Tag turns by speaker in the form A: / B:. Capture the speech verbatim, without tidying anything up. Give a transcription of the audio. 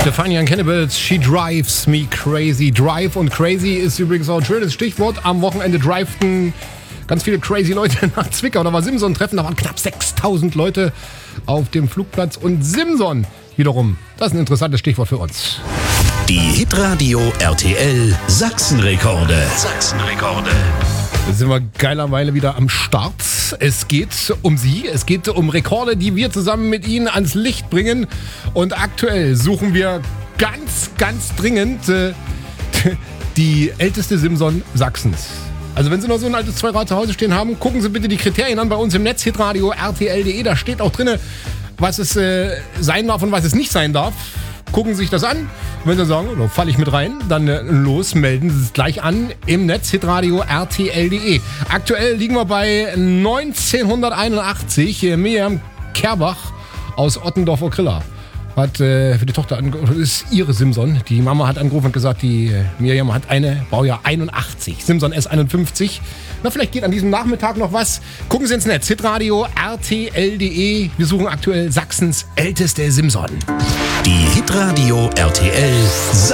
A: Stefania and Cannibals, She Drives Me Crazy. Drive und Crazy ist übrigens auch ein schönes Stichwort. Am Wochenende drivten ganz viele crazy Leute nach Zwickau. Da war Simson-Treffen, da waren knapp sechstausend Leute auf dem Flugplatz. Und Simson wiederum, das ist ein interessantes Stichwort für uns.
B: Die Hitradio R T L Sachsenrekorde. Sachsenrekorde.
A: Da sind wir geilerweile wieder am Start. Es geht um Sie, es geht um Rekorde, die wir zusammen mit Ihnen ans Licht bringen. Und aktuell suchen wir ganz, ganz dringend äh, die älteste Simson Sachsens. Also wenn Sie noch so ein altes Zweirad zu Hause stehen haben, gucken Sie bitte die Kriterien an bei uns im Netz, hitradio R T L punkt de. Da steht auch drin, was es äh, sein darf und was es nicht sein darf. Gucken Sie sich das an. Und wenn Sie sagen, da falle ich mit rein, dann äh, los, melden Sie es gleich an im Netz, hitradio R T L punkt de. Aktuell liegen wir bei neunzehnhunderteinundachtzig. Äh, Miriam Kerbach aus Ottendorf-Okrilla hat äh, für die Tochter angerufen, das ist ihre Simson. Die Mama hat angerufen und gesagt, die äh, Miriam hat eine Baujahr einundachtzig, Simson S einundfünfzig. Na, vielleicht geht an diesem Nachmittag noch was. Gucken Sie ins Netz, hitradio R T L punkt de. Wir suchen aktuell Sachsens älteste Simson.
B: Die Hitradio R T L